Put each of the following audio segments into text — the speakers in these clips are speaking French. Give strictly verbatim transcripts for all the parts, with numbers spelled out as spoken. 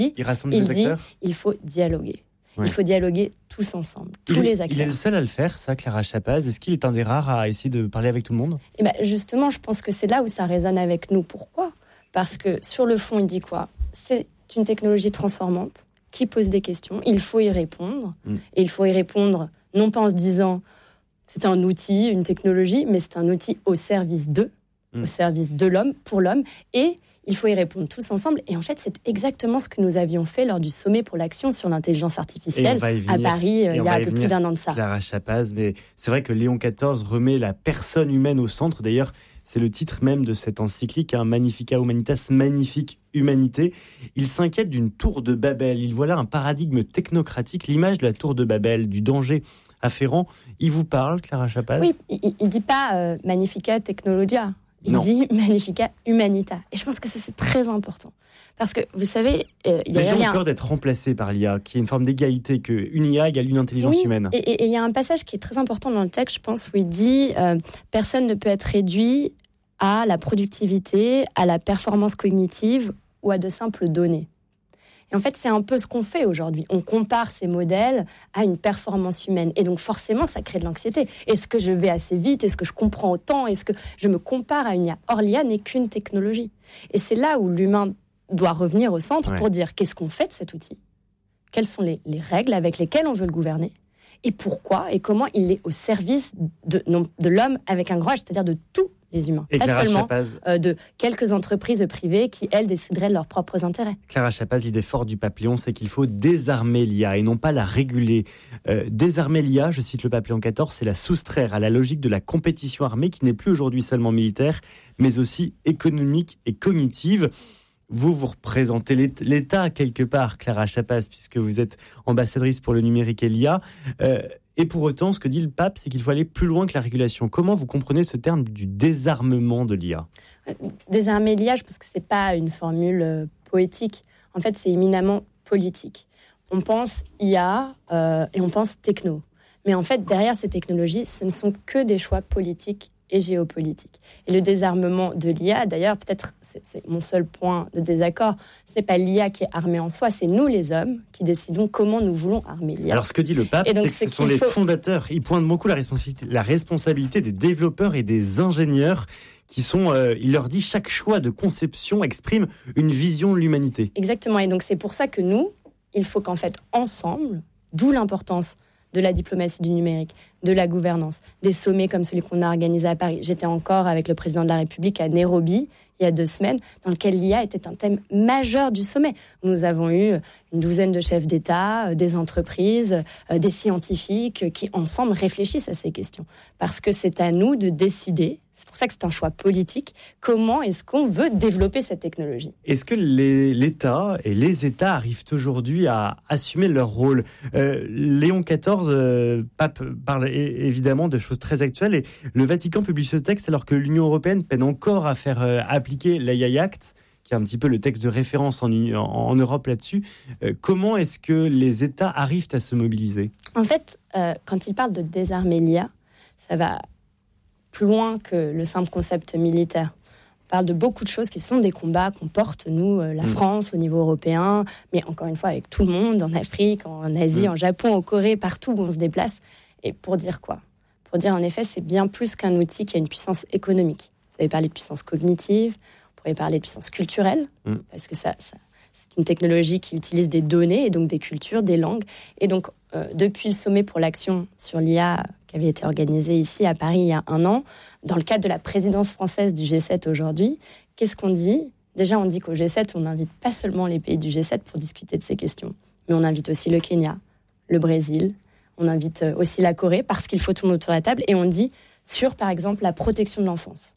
Il rassemble il les dit, acteurs. il faut dialoguer. Ouais. Il faut dialoguer tous ensemble, tous il, les acteurs. Il est le seul à le faire, ça, Clara Chapaz. Est-ce qu'il est un des rares à essayer de parler avec tout le monde ? Et ben justement, je pense que c'est là où ça résonne avec nous. Pourquoi ? Parce que sur le fond, il dit quoi ? C'est une technologie transformante qui pose des questions. Il faut y répondre. Mm. Et il faut y répondre non pas en se disant c'est un outil, une technologie, mais c'est un outil au service d'eux, mm. au service de l'homme, pour l'homme. Et il faut y répondre tous ensemble. Et en fait, c'est exactement ce que nous avions fait lors du sommet pour l'action sur l'intelligence artificielle à Paris, euh, il y a un peu plus d'un an de ça. Clara Chapaz, mais c'est vrai que Léon quatorze remet la personne humaine au centre. D'ailleurs, c'est le titre même de cette encyclique, hein, Magnificat Humanitas, magnifique humanité. Il s'inquiète d'une tour de Babel. Il voit là un paradigme technocratique, l'image de la tour de Babel, du danger afférent. Il vous parle, Clara Chapaz ? Oui, il ne dit pas euh, Magnificat Technologia. Il non. dit Magnificat Humanita. Et je pense que ça, c'est très important. Parce que, vous savez... Euh, y a Les gens rien... ont peur d'être remplacés par l'I A, qui est une forme d'égalité, qu'une I A égale une intelligence oui, humaine. Et il y a un passage qui est très important dans le texte, je pense, où il dit euh, « Personne ne peut être réduit à la productivité, à la performance cognitive ou à de simples données. » Et en fait, c'est un peu ce qu'on fait aujourd'hui. On compare ces modèles à une performance humaine. Et donc, forcément, ça crée de l'anxiété. Est-ce que je vais assez vite ? Est-ce que je comprends autant ? Est-ce que je me compare à une I A ? Or, l'I A n'est qu'une technologie. Et c'est là où l'humain doit revenir au centre ouais. pour dire qu'est-ce qu'on fait de cet outil ? Quelles sont les, les règles avec lesquelles on veut le gouverner ? Et pourquoi ? Et comment il est au service de, non, de l'homme avec un grand H, c'est-à-dire de tous les humains, et pas Clara seulement Chapaz, euh, de quelques entreprises privées qui, elles, décideraient de leurs propres intérêts. Clara Chapaz, l'idée forte du pape Léon, c'est qu'il faut désarmer l'I A et non pas la réguler. Euh, désarmer l'I A, je cite le pape Léon quatorze, c'est la soustraire à la logique de la compétition armée qui n'est plus aujourd'hui seulement militaire, mais aussi économique et cognitive. Vous, vous représentez l'État quelque part, Clara Chapaz, puisque vous êtes ambassadrice pour le numérique et l'I A. Euh, et pour autant, ce que dit le pape, c'est qu'il faut aller plus loin que la régulation. Comment vous comprenez ce terme du désarmement de l'I A ? Désarmer l'I A, je pense que ce n'est pas une formule euh, poétique. En fait, c'est éminemment politique. On pense I A euh, et on pense techno. Mais en fait, derrière ces technologies, ce ne sont que des choix politiques et géopolitiques. Et le désarmement de l'I A, d'ailleurs, peut-être... C'est, c'est mon seul point de désaccord. C'est pas l'I A qui est armée en soi, c'est nous les hommes qui décidons comment nous voulons armer l'I A. Alors ce que dit le pape, donc, c'est que ce sont les faut... fondateurs. Il pointe beaucoup la responsabilité, la responsabilité des développeurs et des ingénieurs qui sont, euh, il leur dit, chaque choix de conception exprime une vision de l'humanité. Exactement, et donc c'est pour ça que nous, il faut qu'en fait, ensemble, d'où l'importance de la diplomatie du numérique, de la gouvernance, des sommets comme celui qu'on a organisé à Paris. J'étais encore avec le président de la République à Nairobi, il y a deux semaines, dans lequel l'I A était un thème majeur du sommet. Nous avons eu une douzaine de chefs d'État, des entreprises, des scientifiques qui, ensemble, réfléchissent à ces questions. Parce que c'est à nous de décider, c'est pour ça que c'est un choix politique, comment est-ce qu'on veut développer cette technologie. Est-ce que les, l'État et les États arrivent aujourd'hui à assumer leur rôle ? euh, Léon quatorze, euh, pape, parle évidemment de choses très actuelles, et le Vatican publie ce texte alors que l'Union européenne peine encore à faire euh, appliquer l'A I Act, qui est un petit peu le texte de référence en, en, en Europe là-dessus. Euh, comment est-ce que les États arrivent à se mobiliser ? En fait, euh, quand il parle de désarmer l'I A, ça va plus loin que le simple concept militaire. On parle de beaucoup de choses qui sont des combats qu'on porte, nous, euh, la mmh. France, au niveau européen, mais encore une fois avec tout le monde, en Afrique, en Asie, mmh. en Japon, en Corée, partout où on se déplace. Et pour dire quoi ? Pour dire, en effet, c'est bien plus qu'un outil qui a une puissance économique. Vous avez parlé de puissance cognitive, on pourrait parler de puissance culturelle, mmh. parce que ça, ça, c'est une technologie qui utilise des données, et donc des cultures, des langues. Et donc, euh, depuis le sommet pour l'action sur l'I A, qui avait été organisé ici à Paris il y a un an, dans le cadre de la présidence française du G sept aujourd'hui, qu'est-ce qu'on dit ? Déjà, on dit qu'au G sept, on n'invite pas seulement les pays du G sept pour discuter de ces questions, mais on invite aussi le Kenya, le Brésil, on invite aussi la Corée, parce qu'il faut tout le monde autour de la table, et on dit sur, par exemple, la protection de l'enfance.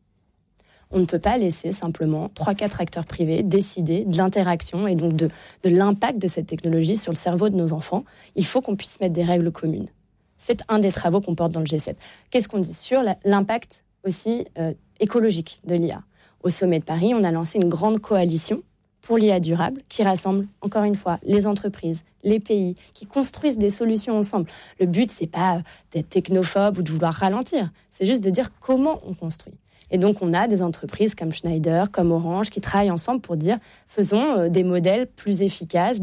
On ne peut pas laisser simplement trois quatre acteurs privés décider de l'interaction et donc de, de l'impact de cette technologie sur le cerveau de nos enfants. Il faut qu'on puisse mettre des règles communes. C'est un des travaux qu'on porte dans le G sept. Qu'est-ce qu'on dit sur la, l'impact aussi euh, écologique de l'I A ? Au sommet de Paris, on a lancé une grande coalition pour l'I A durable qui rassemble, encore une fois, les entreprises, les pays, qui construisent des solutions ensemble. Le but, c'est pas d'être technophobe ou de vouloir ralentir. C'est juste de dire comment on construit. Et donc, on a des entreprises comme Schneider, comme Orange, qui travaillent ensemble pour dire, faisons des modèles plus efficaces,